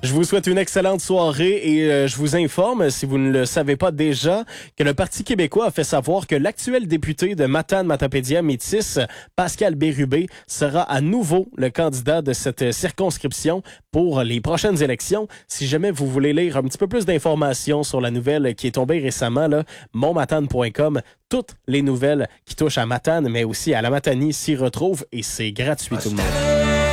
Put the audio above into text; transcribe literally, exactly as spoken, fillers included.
Je vous souhaite une excellente soirée et euh, je vous informe, si vous ne le savez pas déjà, que le Parti québécois a fait savoir que l'actuel député de Matane-Matapédia-Métis, Pascal Bérubé, sera à nouveau le candidat de cette circonscription pour les prochaines élections. Si jamais vous voulez lire un petit peu plus d'informations sur la nouvelle qui est tombée récemment, là, mon matane point com, toutes les nouvelles qui touchent à Matane, mais aussi à la Matanie s'y retrouvent et c'est gratuit tout le monde.